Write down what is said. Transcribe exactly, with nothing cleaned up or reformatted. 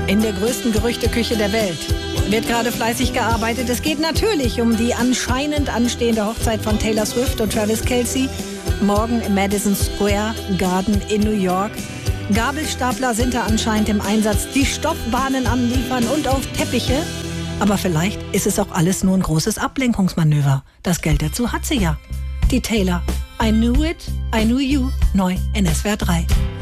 In der größten Gerüchteküche der Welt wird gerade fleißig gearbeitet. Es geht natürlich um die anscheinend anstehende Hochzeit von Taylor Swift und Travis Kelce. Morgen im Madison Square Garden in New York. Gabelstapler sind da anscheinend im Einsatz, die Stoffbahnen anliefern und auf Teppiche. Aber vielleicht ist es auch alles nur ein großes Ablenkungsmanöver. Das Geld dazu hat sie ja. Die Taylor. I knew it, I knew you. Neu in S W R drei.